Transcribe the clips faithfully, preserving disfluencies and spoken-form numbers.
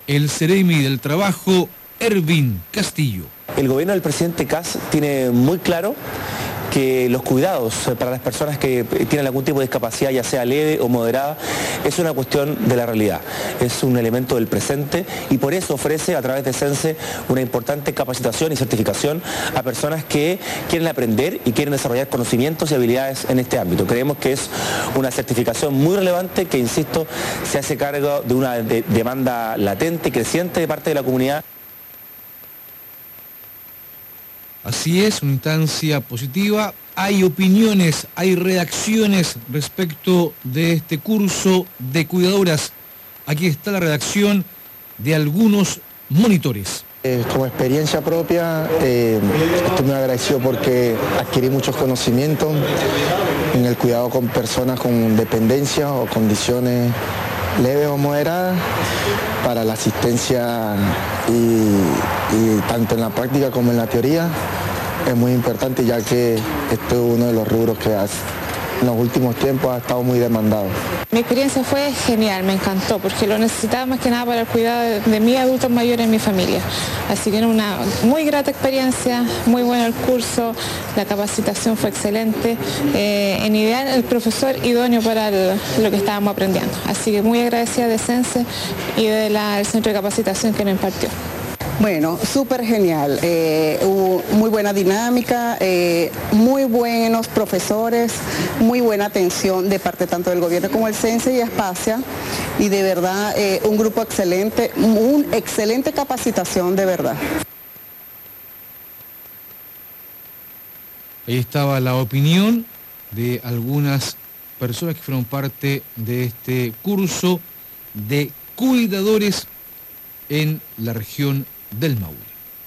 el Ceremi del Trabajo, Ervin Castillo. El gobierno del presidente Kast tiene muy claro que los cuidados para las personas que tienen algún tipo de discapacidad, ya sea leve o moderada, es una cuestión de la realidad, es un elemento del presente y por eso ofrece a través de Sense una importante capacitación y certificación a personas que quieren aprender y quieren desarrollar conocimientos y habilidades en este ámbito. Creemos que es una certificación muy relevante que, insisto, se hace cargo de una de- demanda latente y creciente de parte de la comunidad. Así es, una instancia positiva. Hay opiniones, hay redacciones respecto de este curso de cuidadoras. Aquí está la redacción de algunos monitores. Eh, como experiencia propia, eh, estoy muy agradecido porque adquirí muchos conocimientos en el cuidado con personas con dependencia o condiciones leves o moderadas para la asistencia y, y tanto en la práctica como en la teoría es muy importante, ya que esto es uno de los rubros que has- en los últimos tiempos ha estado muy demandado. Mi experiencia fue genial, me encantó, porque lo necesitaba más que nada para el cuidado de, de mis adultos mayores en mi familia. Así que era una muy grata experiencia, muy bueno el curso, la capacitación fue excelente, eh, en ideal el profesor idóneo para el- lo que estábamos aprendiendo. Así que muy agradecida de Sense y del centro de capacitación que nos impartió. Bueno, súper genial, eh, hubo muy buena dinámica, eh, muy buenos profesores, muy buena atención de parte tanto del gobierno como del Sense y Espacia, y de verdad eh, un grupo excelente, una excelente capacitación de verdad. Ahí estaba la opinión de algunas personas que fueron parte de este curso de cuidadores en la región del Maule.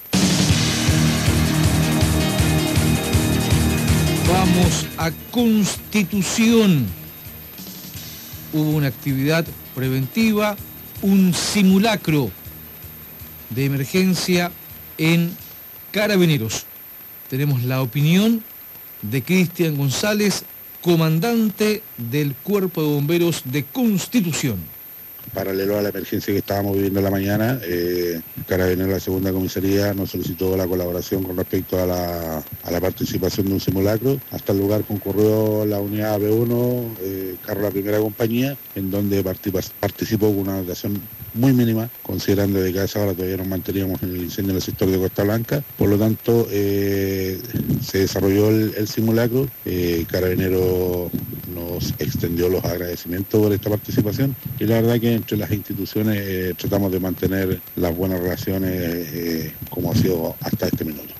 Vamos a Constitución. Hubo una actividad preventiva, un simulacro de emergencia en Carabineros. Tenemos la opinión de Cristian González, comandante del Cuerpo de Bomberos de Constitución. Paralelo a la emergencia que estábamos viviendo en la mañana, eh, Carabineros de la segunda comisaría nos solicitó la colaboración con respecto a la, a la participación de un simulacro. Hasta el lugar concurrió la unidad B uno, eh, carro de la primera compañía, en donde participa, participó con una dotación muy mínima, considerando de que a esa hora todavía nos manteníamos en el incendio en el sector de Costa Blanca. Por lo tanto, eh, se desarrolló el, el simulacro. Eh, Carabineros nos extendió los agradecimientos por esta participación y la verdad que entre las instituciones eh, tratamos de mantener las buenas relaciones eh, como ha sido hasta este minuto.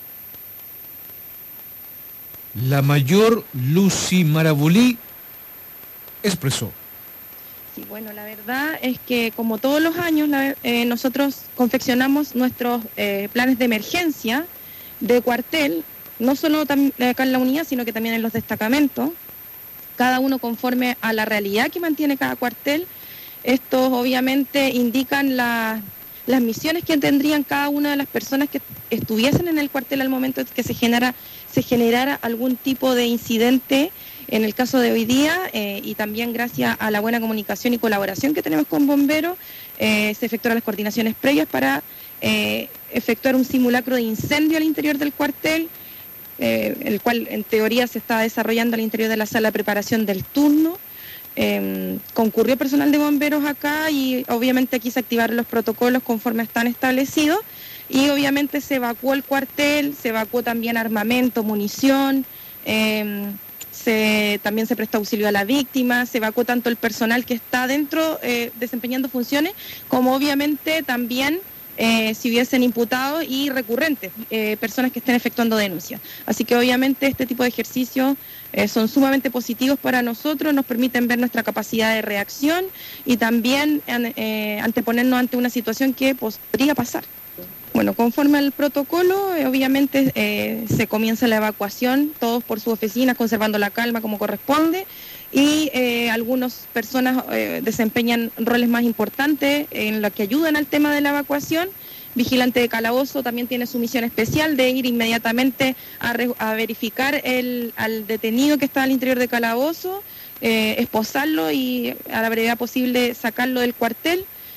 La mayor Lucy Marabolí expresó. Sí, bueno, la verdad es que como todos los años la, eh, nosotros confeccionamos nuestros eh, planes de emergencia de cuartel, no solo tam, acá en la unidad, sino que también en los destacamentos, cada uno conforme a la realidad que mantiene cada cuartel. Estos obviamente indican la, las misiones que tendrían cada una de las personas que estuviesen en el cuartel al momento de que se, genera, se generara algún tipo de incidente. En el caso de hoy día, eh, y también gracias a la buena comunicación y colaboración que tenemos con bomberos, eh, se efectuaron las coordinaciones previas para eh, efectuar un simulacro de incendio al interior del cuartel, eh, el cual en teoría se está desarrollando al interior de la sala de preparación del turno. Eh, concurrió personal de bomberos acá y obviamente aquí se activaron los protocolos conforme están establecidos y obviamente se evacuó el cuartel, se evacuó también armamento, munición, eh, Se, también se prestó auxilio a la víctima, se evacuó tanto el personal que está dentro eh, desempeñando funciones, como obviamente también eh, si hubiesen imputados y recurrentes, eh, personas que estén efectuando denuncias. Así que obviamente este tipo de ejercicios eh, son sumamente positivos para nosotros, nos permiten ver nuestra capacidad de reacción y también eh, anteponernos ante una situación que podría pasar. Bueno, conforme al protocolo, eh, obviamente eh, se comienza la evacuación, todos por sus oficinas, conservando la calma como corresponde, y eh, algunas personas eh, desempeñan roles más importantes en los que ayudan al tema de la evacuación. Vigilante de calabozo también tiene su misión especial de ir inmediatamente a, re, a verificar el, al detenido que está al interior de calabozo, eh, esposarlo y a la brevedad posible sacarlo del cuartel.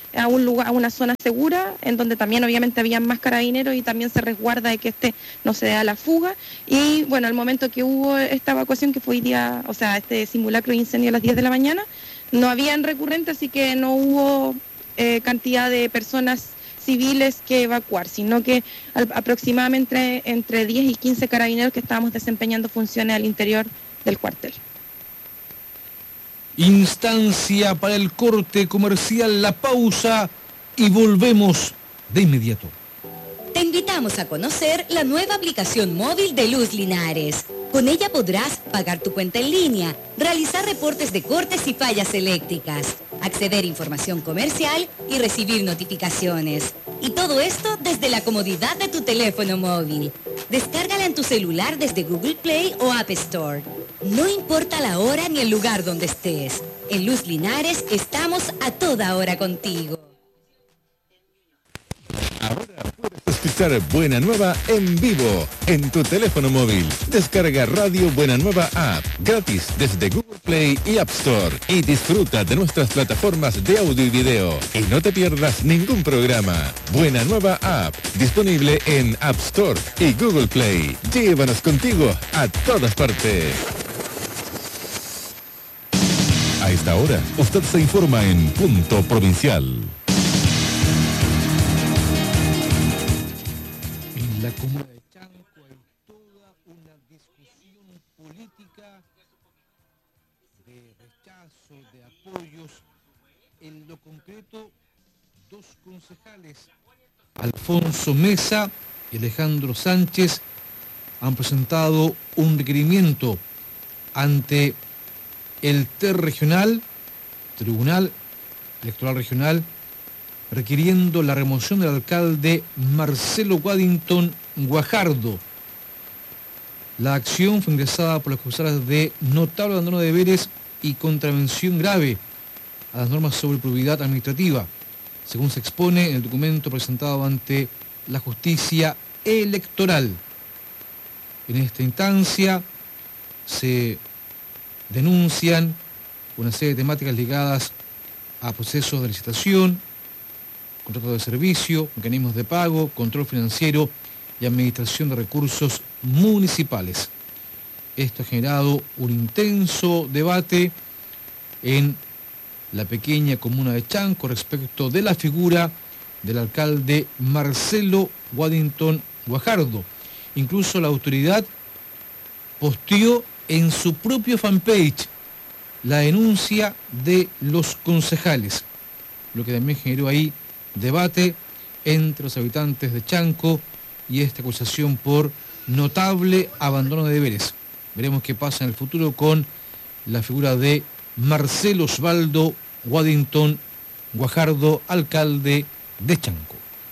a un lugar, a una zona segura, en donde también obviamente había más carabineros y también se resguarda de que este no se dé a la fuga. Y bueno, al momento que hubo esta evacuación, que fue hoy día, o sea, este simulacro de incendio a las diez de la mañana, no habían recurrentes, así que no hubo eh, cantidad de personas civiles que evacuar, sino que al, aproximadamente entre diez y quince carabineros que estábamos desempeñando funciones al interior del cuartel. Instancia para el corte comercial, la pausa y volvemos de inmediato. Te invitamos a conocer la nueva aplicación móvil de Luz Linares. Con ella podrás pagar tu cuenta en línea, realizar reportes de cortes y fallas eléctricas, acceder a información comercial y recibir notificaciones. Y todo esto desde la comodidad de tu teléfono móvil. Descárgala en tu celular desde Google Play o App Store. No importa la hora ni el lugar donde estés. En Luz Linares estamos a toda hora contigo. Ahora puedes escuchar Buena Nueva en vivo en tu teléfono móvil. Descarga Radio Buena Nueva App gratis desde Google Play y App Store y disfruta de nuestras plataformas de audio y video. Y no te pierdas ningún programa. Buena Nueva App, disponible en App Store y Google Play. Llévanos contigo a todas partes. A esta hora, usted se informa en Punto Provincial. En la comuna de Chanco hay toda una discusión política de rechazo, de apoyos. En lo concreto, dos concejales, Alfonso Mesa y Alejandro Sánchez, han presentado un requerimiento ante el T E R regional, Tribunal Electoral Regional, requiriendo la remoción del alcalde Marcelo Waddington Guajardo. La acción fue ingresada por las acusadas de notable abandono de deberes y contravención grave a las normas sobre probidad administrativa, según se expone en el documento presentado ante la justicia electoral. En esta instancia se denuncian una serie de temáticas ligadas a procesos de licitación, contratos de servicio, mecanismos de pago, control financiero y administración de recursos municipales. Esto ha generado un intenso debate en la pequeña comuna de Chanco respecto de la figura del alcalde Marcelo Waddington Guajardo. Incluso la autoridad posteó en su propio fanpage la denuncia de los concejales, lo que también generó ahí debate entre los habitantes de Chanco y esta acusación por notable abandono de deberes. Veremos qué pasa en el futuro con la figura de Marcelo Osvaldo Waddington Guajardo, alcalde de Chanco.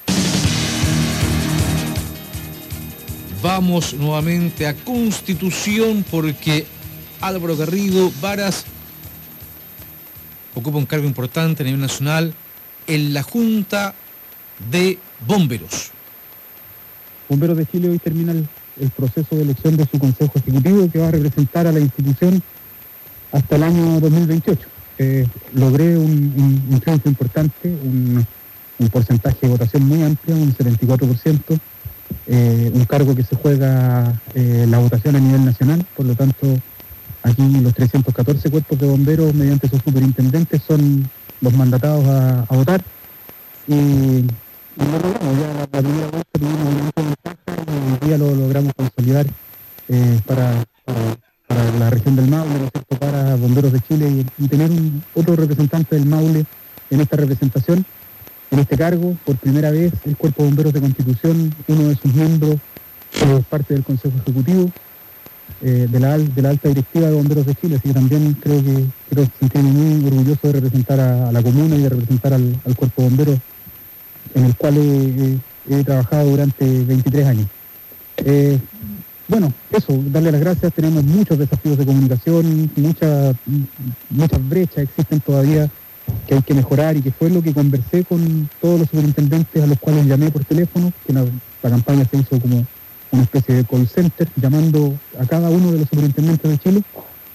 Vamos nuevamente a Constitución porque Álvaro Garrido Varas ocupa un cargo importante a nivel nacional en la Junta de Bomberos. Bomberos de Chile hoy termina el, el proceso de elección de su Consejo Ejecutivo que va a representar a la institución hasta el año dos mil veintiocho. Eh, logré un, un, un triunfo importante, un, un porcentaje de votación muy amplio, un setenta y cuatro por ciento. Eh, un cargo que se juega eh, la votación a nivel nacional, por lo tanto aquí los trescientos catorce cuerpos de bomberos mediante sus superintendentes son los mandatados a, a votar y, y lo logramos. Ya la primera vuelta tuvimos una ventaja y hoy día lo logramos consolidar eh, para, para, para la región del Maule, ¿no es cierto?, para Bomberos de Chile y, y tener un, otro representante del Maule en esta representación. En este cargo, por primera vez, el Cuerpo de Bomberos de Constitución, uno de sus miembros, es parte del Consejo Ejecutivo, eh, de, la, de la alta directiva de Bomberos de Chile, así que también creo que creo que sentirme muy orgulloso de representar a, a la comuna y de representar al, al Cuerpo de Bomberos, en el cual he, he, he trabajado durante veintitrés años. Eh, bueno, eso, darle las gracias. Tenemos muchos desafíos de comunicación, muchas muchas brechas existen todavía que hay que mejorar y que fue lo que conversé con todos los superintendentes a los cuales llamé por teléfono, que la, la campaña se hizo como una especie de call center, llamando a cada uno de los superintendentes de Chile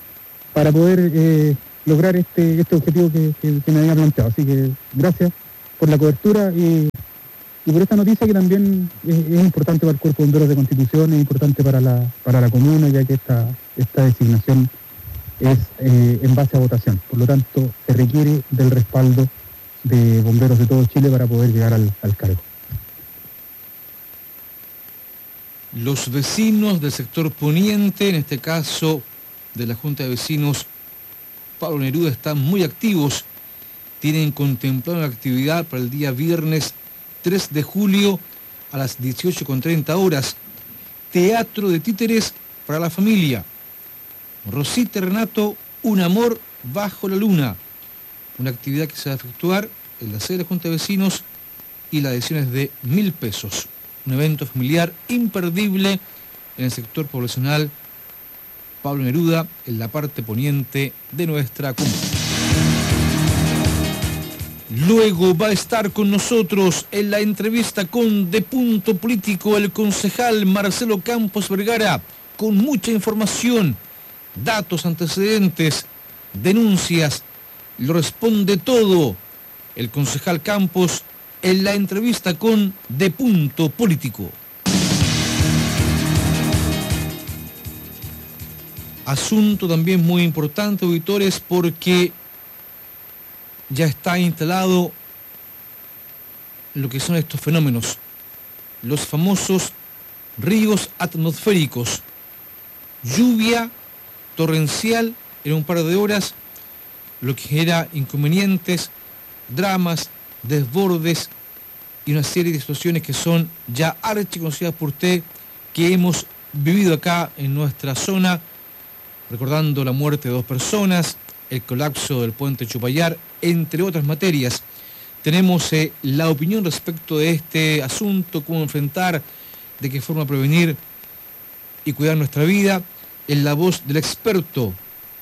para poder eh, lograr este este objetivo que, que, que me había planteado. Así que gracias por la cobertura y, y por esta noticia que también es, es importante para el Cuerpo de Bomberos de Constitución, es importante para la, para la comuna, ya que esta, esta designación es eh, en base a votación. Por lo tanto, se requiere del respaldo de bomberos de todo Chile para poder llegar al, al cargo. Los vecinos del sector poniente, en este caso de la Junta de Vecinos Pablo Neruda, están muy activos. Tienen contemplada una actividad para el día viernes tres de julio a las dieciocho con treinta horas. Teatro de títeres para la familia. Rosita y Renato, un amor bajo la luna. Una actividad que se va a efectuar en la sede de la Junta de Vecinos y la adhesión es de mil pesos. Un evento familiar imperdible en el sector poblacional Pablo Neruda, en la parte poniente de nuestra comuna. Luego va a estar con nosotros en la entrevista con De Punto Político el concejal Marcelo Campos Vergara, con mucha información, datos, antecedentes, denuncias, lo responde todo el concejal Campos en la entrevista con De Punto Político. Asunto también muy importante, auditores, porque ya está instalado lo que son estos fenómenos, los famosos ríos atmosféricos. Lluvia torrencial en un par de horas, lo que genera inconvenientes, dramas, desbordes y una serie de situaciones que son ya archiconocidas por usted, que hemos vivido acá en nuestra zona, recordando la muerte de dos personas, el colapso del puente Chupayar, entre otras materias. Tenemos eh, la opinión respecto de este asunto, cómo enfrentar, de qué forma prevenir y cuidar nuestra vida, en la voz del experto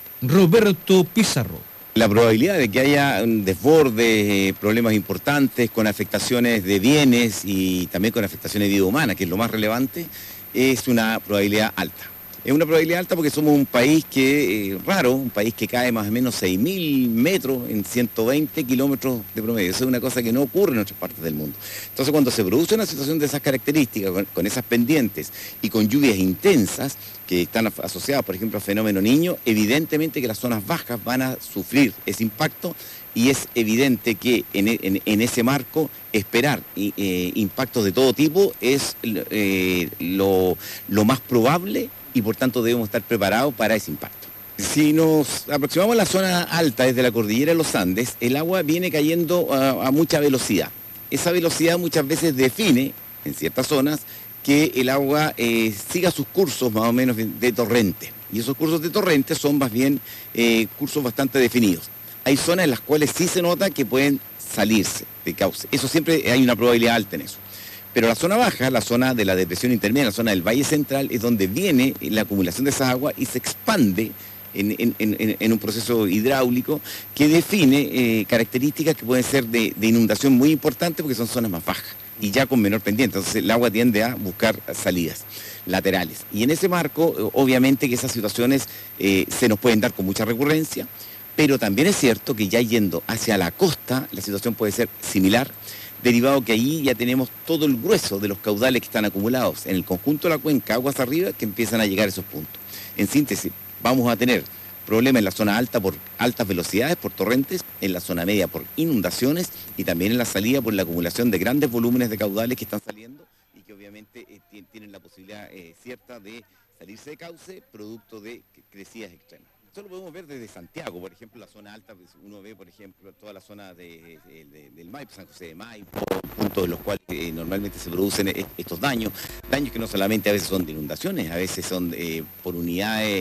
Roberto Pizarro. La probabilidad de que haya un desborde, eh, problemas importantes con afectaciones de bienes y también con afectaciones de vida humana, que es lo más relevante, es una probabilidad alta. Es una probabilidad alta porque somos un país que, eh, raro, un país que cae más o menos seis mil metros en ciento veinte kilómetros de promedio. Eso es una cosa que no ocurre en otras partes del mundo. Entonces, cuando se produce una situación de esas características, con, con esas pendientes y con lluvias intensas que están asociadas, por ejemplo, al fenómeno Niño, evidentemente que las zonas bajas van a sufrir ese impacto y es evidente que en, en, en ese marco esperar eh, impactos de todo tipo es eh, lo, lo más probable y por tanto debemos estar preparados para ese impacto. Si nos aproximamos a la zona alta desde la cordillera de los Andes, el agua viene cayendo a, a mucha velocidad. Esa velocidad muchas veces define, en ciertas zonas, que el agua eh, siga sus cursos más o menos de torrente. Y esos cursos de torrente son más bien eh, cursos bastante definidos. Hay zonas en las cuales sí se nota que pueden salirse de cauce. Eso siempre hay una probabilidad alta en eso. Pero la zona baja, la zona de la depresión intermedia, la zona del Valle Central, es donde viene la acumulación de esa agua y se expande en, en, en, en un proceso hidráulico que define eh, características que pueden ser de, de inundación muy importantes porque son zonas más bajas y ya con menor pendiente. Entonces el agua tiende a buscar salidas laterales. Y en ese marco, obviamente que esas situaciones eh, se nos pueden dar con mucha recurrencia, pero también es cierto que ya yendo hacia la costa, la situación puede ser similar, derivado que ahí ya tenemos todo el grueso de los caudales que están acumulados en el conjunto de la cuenca, aguas arriba, que empiezan a llegar a esos puntos. En síntesis, vamos a tener problemas en la zona alta por altas velocidades, por torrentes, en la zona media por inundaciones y también en la salida por la acumulación de grandes volúmenes de caudales que están saliendo y que obviamente eh, tienen la posibilidad eh, cierta de salirse de cauce producto de crecidas extremas. Esto lo podemos ver desde Santiago, por ejemplo, la zona alta, pues uno ve, por ejemplo, toda la zona de, de, de, del Maipo, San José de Maipo, puntos en los cuales eh, normalmente se producen estos daños, daños que no solamente a veces son de inundaciones, a veces son eh, por unidades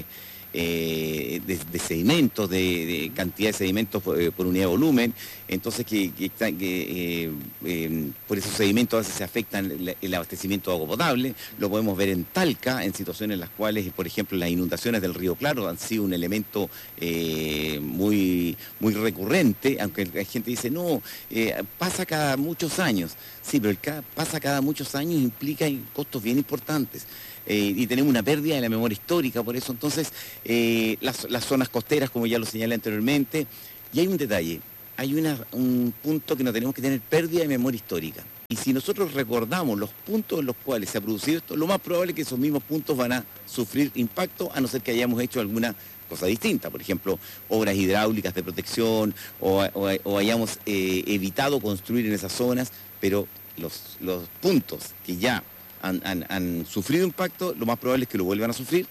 eh, de, de sedimentos, de, de cantidad de sedimentos por, eh, por unidad de volumen, entonces que, que, que eh, eh, por esos sedimentos a veces se afectan el, el abastecimiento de agua potable. Lo podemos ver en Talca, en situaciones en las cuales, por ejemplo, las inundaciones del río Claro han sido un elemento eh, muy, muy recurrente, aunque la gente dice, no, eh, pasa cada muchos años. Sí, pero el ca pasa cada muchos años implica costos bien importantes. Eh, y tenemos una pérdida de la memoria histórica, por eso entonces eh, las, las zonas costeras, como ya lo señalé anteriormente, y hay un detalle, hay una, un punto que no tenemos que tener pérdida de memoria histórica. Y si nosotros recordamos los puntos en los cuales se ha producido esto, lo más probable es que esos mismos puntos van a sufrir impacto, a no ser que hayamos hecho alguna cosa distinta. Por ejemplo, obras hidráulicas de protección o, o, o hayamos eh, evitado construir en esas zonas, pero los, los puntos que ya han, han, han sufrido impacto, lo más probable es que lo vuelvan a sufrir,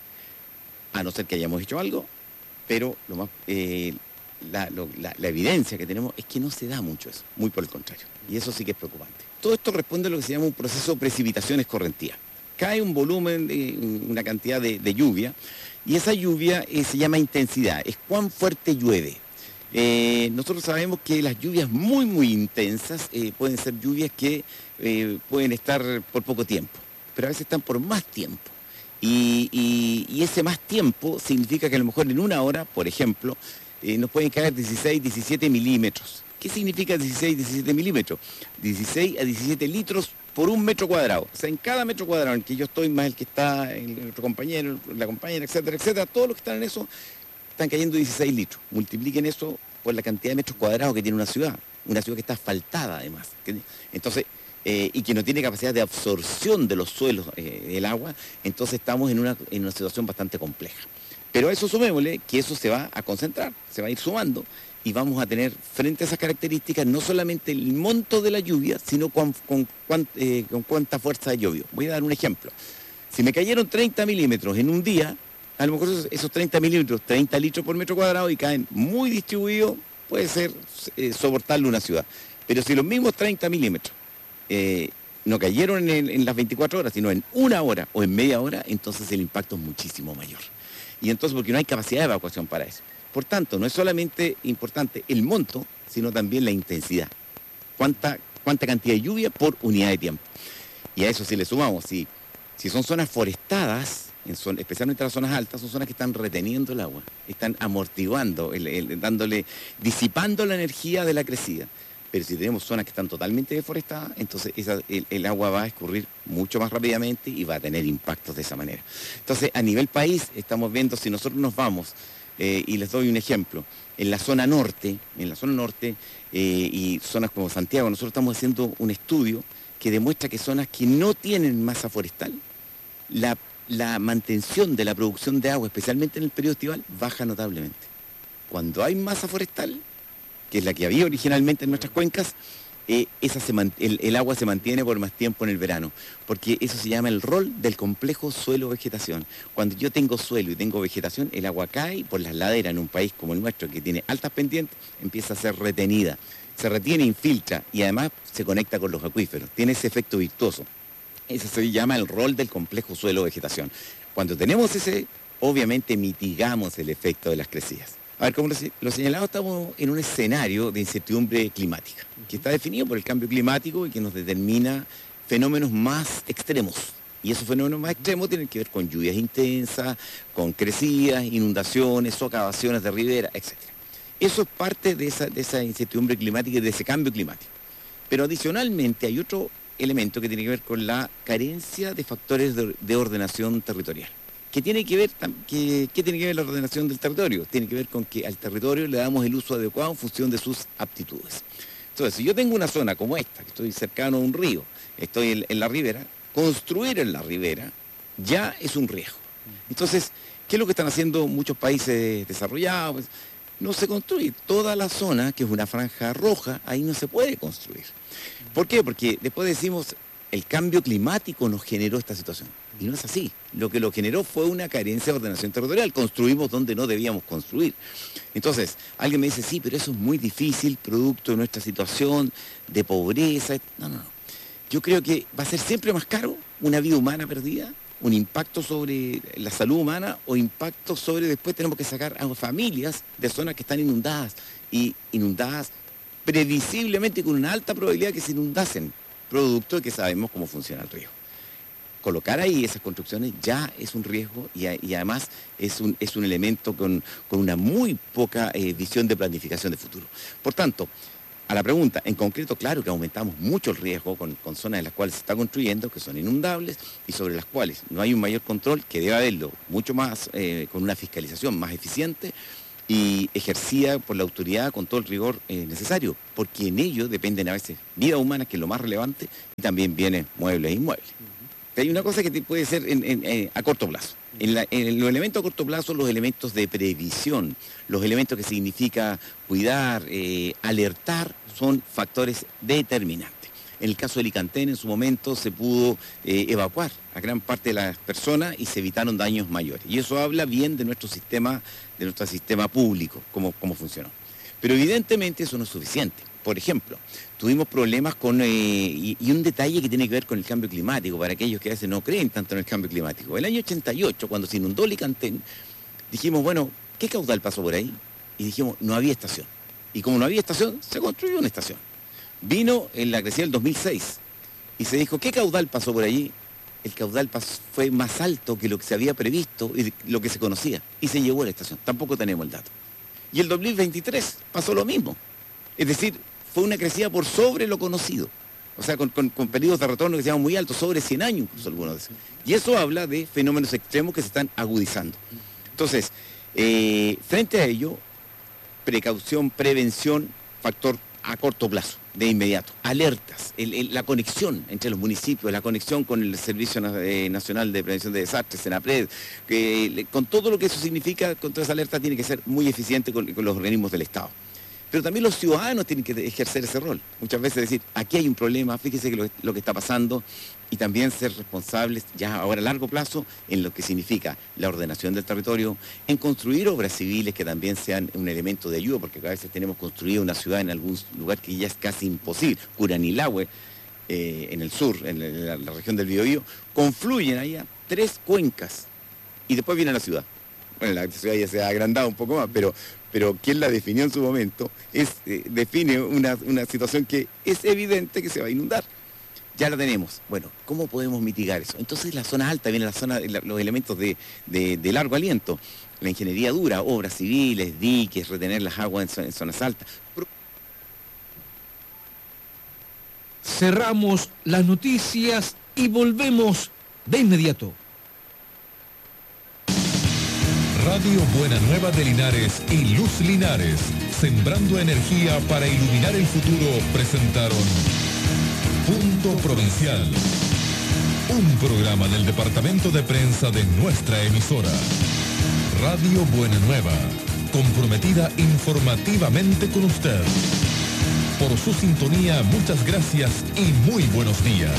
a no ser que hayamos hecho algo, pero lo más... Eh, La, lo, la, la evidencia que tenemos es que no se da mucho eso, muy por el contrario. Y eso sí que es preocupante. Todo esto responde a lo que se llama un proceso de precipitaciones correntías. Cae un volumen, de, una cantidad de, de lluvia, y esa lluvia eh, se llama intensidad, es cuán fuerte llueve. Eh, nosotros sabemos que las lluvias muy, muy intensas eh, pueden ser lluvias que eh, pueden estar por poco tiempo, pero a veces están por más tiempo. Y, y, y ese más tiempo significa que a lo mejor en una hora, por ejemplo, Eh, nos pueden caer dieciséis, diecisiete milímetros. ¿Qué significa dieciséis, diecisiete milímetros? dieciséis a diecisiete litros por un metro cuadrado. O sea, en cada metro cuadrado en que yo estoy, más el que está, el otro compañero, la compañera, etcétera, etcétera, todos los que están en eso, están cayendo dieciséis litros. Multipliquen eso por la cantidad de metros cuadrados que tiene una ciudad. Una ciudad que está asfaltada, además. Entonces, eh, y que no tiene capacidad de absorción de los suelos eh, del agua, entonces estamos en una, en una situación bastante compleja. Pero a eso sumémosle que eso se va a concentrar, se va a ir sumando y vamos a tener frente a esas características no solamente el monto de la lluvia, sino con, con, con, eh, con cuánta fuerza llovió. Voy a dar un ejemplo. Si me cayeron treinta milímetros en un día, a lo mejor esos, esos treinta milímetros, treinta litros por metro cuadrado y caen muy distribuidos, puede ser eh, soportarlo una ciudad. Pero si los mismos treinta milímetros eh, no cayeron en, en las veinticuatro horas, sino en una hora o en media hora, entonces el impacto es muchísimo mayor. Y entonces porque no hay capacidad de evacuación para eso. Por tanto, no es solamente importante el monto, sino también la intensidad. Cuánta, cuánta cantidad de lluvia por unidad de tiempo. Y a eso si le sumamos, si, si son zonas forestadas, en son, especialmente las zonas altas, son zonas que están reteniendo el agua, están amortiguando, el, el, dándole, disipando la energía de la crecida. Pero si tenemos zonas que están totalmente deforestadas, entonces esa, el, el agua va a escurrir mucho más rápidamente y va a tener impactos de esa manera. Entonces, a nivel país, estamos viendo, si nosotros nos vamos, eh, y les doy un ejemplo, en la zona norte, en la zona norte eh, y zonas como Santiago, nosotros estamos haciendo un estudio que demuestra que zonas que no tienen masa forestal, la, la mantención de la producción de agua, especialmente en el periodo estival, baja notablemente. Cuando hay masa forestal, que es la que había originalmente en nuestras cuencas, eh, esa se el, el agua se mantiene por más tiempo en el verano, porque eso se llama el rol del complejo suelo-vegetación. Cuando yo tengo suelo y tengo vegetación, el agua cae por las laderas en un país como el nuestro, que tiene altas pendientes, empieza a ser retenida. Se retiene, infiltra y además se conecta con los acuíferos. Tiene ese efecto virtuoso. Ese se llama el rol del complejo suelo-vegetación. Cuando tenemos ese, obviamente mitigamos el efecto de las crecidas. A ver, como lo señalaba, estamos en un escenario de incertidumbre climática, que está definido por el cambio climático y que nos determina fenómenos más extremos. Y esos fenómenos más extremos tienen que ver con lluvias intensas, con crecidas, inundaciones, socavaciones de ribera, etcétera. Eso es parte de esa, de esa incertidumbre climática y de ese cambio climático. Pero adicionalmente hay otro elemento que tiene que ver con la carencia de factores de, de ordenación territorial. ¿Qué tiene que ver, que, ¿Qué tiene que ver la ordenación del territorio? Tiene que ver con que al territorio le damos el uso adecuado en función de sus aptitudes. Entonces, si yo tengo una zona como esta, que estoy cercano a un río, estoy en, en la ribera, construir en la ribera ya es un riesgo. Entonces, ¿qué es lo que están haciendo muchos países desarrollados? No se construye. Toda la zona, que es una franja roja, ahí no se puede construir. ¿Por qué? Porque después decimos, el cambio climático nos generó esta situación. Y no es así. Lo que lo generó fue una carencia de ordenación territorial. Construimos donde no debíamos construir. Entonces, alguien me dice, sí, pero eso es muy difícil, producto de nuestra situación de pobreza. No, no, no. Yo creo que va a ser siempre más caro una vida humana perdida, un impacto sobre la salud humana o impacto sobre, después tenemos que sacar a familias de zonas que están inundadas y inundadas previsiblemente con una alta probabilidad que se inundasen, producto de que sabemos cómo funciona el río. Colocar ahí esas construcciones ya es un riesgo y, y además es un, es un elemento con, con una muy poca eh, visión de planificación de futuro. Por tanto, a la pregunta, en concreto, claro que aumentamos mucho el riesgo con, con zonas en las cuales se está construyendo, que son inundables y sobre las cuales no hay un mayor control, que debe haberlo mucho más, eh, con una fiscalización más eficiente, y ejercida por la autoridad con todo el rigor eh, necesario, porque en ello dependen a veces vidas humanas, que es lo más relevante, y también bienes muebles e inmuebles. Uh-huh. Hay una cosa que puede ser en, en, en, a corto plazo. En, la, en los elementos a corto plazo, los elementos de previsión, los elementos que significa cuidar, eh, alertar, son factores determinantes. En el caso de Licantén, en su momento se pudo eh, evacuar a gran parte de las personas y se evitaron daños mayores. Y eso habla bien de nuestro sistema, de nuestro sistema público, cómo, cómo funcionó. Pero evidentemente eso no es suficiente. Por ejemplo, tuvimos problemas con, eh, y, y un detalle que tiene que ver con el cambio climático, para aquellos que a veces no creen tanto en el cambio climático. El año ochenta y ocho, cuando se inundó Licantén, dijimos, bueno, ¿qué caudal pasó por ahí? Y dijimos, no había estación. Y como no había estación, se construyó una estación. Vino en la crecida del dos mil seis y se dijo, ¿qué caudal pasó por allí? El caudal pasó, fue más alto que lo que se había previsto y lo que se conocía, y se llevó a la estación. Tampoco tenemos el dato. Y el dos mil veintitrés pasó lo mismo. Es decir, fue una crecida por sobre lo conocido. O sea, con, con, con periodos de retorno que se llaman muy altos, sobre cien años incluso algunos de esos. Y eso habla de fenómenos extremos que se están agudizando. Entonces, eh, frente a ello, precaución, prevención, factor a corto plazo, de inmediato. Alertas, el, el, la conexión entre los municipios, la conexión con el Servicio Nacional de Prevención de Desastres, SENAPRED, que, con todo lo que eso significa, contra esa alerta tiene que ser muy eficiente con, con los organismos del Estado. Pero también los ciudadanos tienen que ejercer ese rol. Muchas veces decir, aquí hay un problema, fíjese que lo, lo que está pasando, y también ser responsables ya ahora a largo plazo en lo que significa la ordenación del territorio, en construir obras civiles que también sean un elemento de ayuda, porque a veces tenemos construida una ciudad en algún lugar que ya es casi imposible. Curanilahue, eh, en el sur, en la, la región del Biobío, confluyen allá tres cuencas y después viene la ciudad. Bueno, la ciudad ya se ha agrandado un poco más, pero, pero quien la definió en su momento es, eh, define una, una situación que es evidente que se va a inundar. Ya lo tenemos. Bueno, ¿cómo podemos mitigar eso? Entonces la zona alta, viene la zona, la, los elementos de, de, de largo aliento, la ingeniería dura, obras civiles, diques, retener las aguas en, en zonas altas. Cerramos las noticias y volvemos de inmediato. Radio Buena Nueva de Linares y Luz Linares, sembrando energía para iluminar el futuro, presentaron Punto Provincial, un programa del departamento de prensa de nuestra emisora. Radio Buena Nueva, comprometida informativamente con usted. Por su sintonía, muchas gracias y muy buenos días.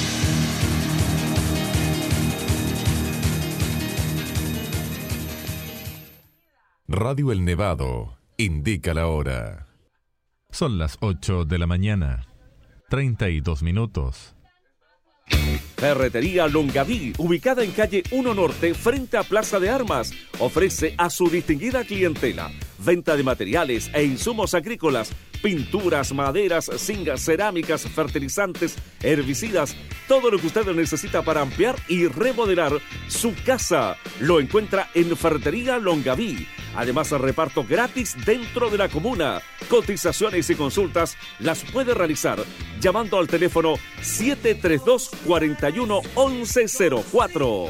Radio El Nevado indica la hora. Son las ocho de la mañana, treinta y dos minutos. Ferretería Longaví, ubicada en calle uno Norte, frente a Plaza de Armas, ofrece a su distinguida clientela venta de materiales e insumos agrícolas, pinturas, maderas, zingas, cerámicas, fertilizantes, herbicidas, todo lo que usted necesita para ampliar y remodelar su casa. Lo encuentra en Ferretería Longaví. Además, reparto gratis dentro de la comuna. Cotizaciones y consultas las puede realizar llamando al teléfono siete tres dos, cuatro uno, once cero cuatro.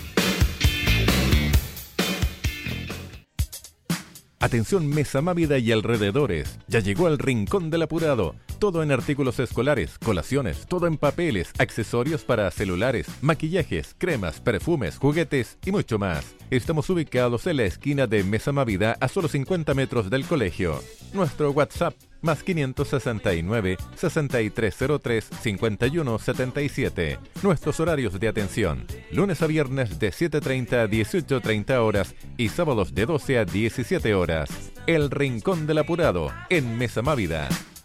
Atención Mesa Mávida y alrededores, ya llegó el Rincón del Apurado. Todo en artículos escolares, colaciones, todo en papeles, accesorios para celulares, maquillajes, cremas, perfumes, juguetes y mucho más. Estamos ubicados en la esquina de Mesa Mávida a solo cincuenta metros del colegio. Nuestro WhatsApp, más quinientos sesenta y nueve, sesenta y tres cero tres, cincuenta y uno setenta y siete. Nuestros horarios de atención, lunes a viernes de siete treinta a dieciocho treinta horas y sábados de doce a diecisiete horas. El Rincón del Apurado, en Mesa Mávida.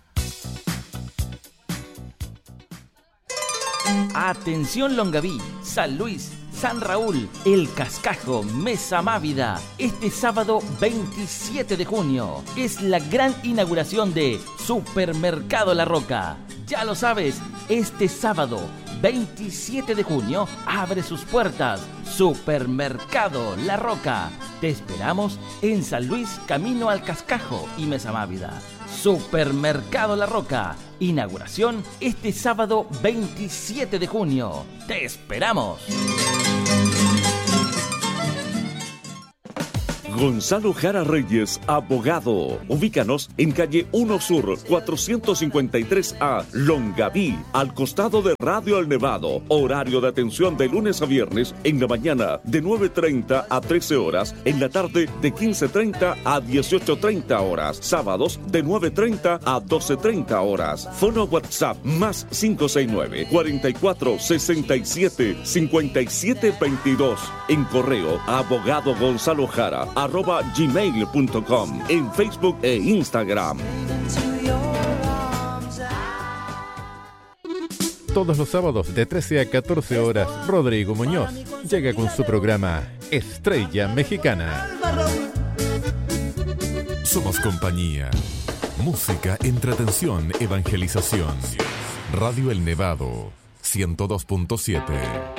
Atención Longaví, San Luis, San Raúl, El Cascajo, Mesa Mávida. Este sábado veintisiete de junio es la gran inauguración de Supermercado La Roca. Ya lo sabes, este sábado veintisiete de junio abre sus puertas Supermercado La Roca. Te esperamos en San Luis, camino al Cascajo y Mesa Mávida. Supermercado La Roca. Inauguración este sábado veintisiete de junio. ¡Te esperamos! Gonzalo Jara Reyes, abogado. Ubícanos en calle uno Sur, cuatrocientos cincuenta y tres A, Longaví, al costado de Radio El Nevado. Horario de atención de lunes a viernes en la mañana de nueve treinta a trece horas, en la tarde de quince treinta a dieciocho treinta horas, sábados de nueve treinta a doce treinta horas. Fono WhatsApp más cinco seis nueve, cuarenta y cuatro, sesenta y siete, cincuenta y siete veintidós. En correo abogado Gonzalo Jara arroba gmail punto com, en Facebook e Instagram. Todos los sábados de trece a catorce horas, Rodrigo Muñoz llega con su programa Estrella Mexicana. Somos compañía. Música, entretención, evangelización. Radio El Nevado, ciento dos punto siete.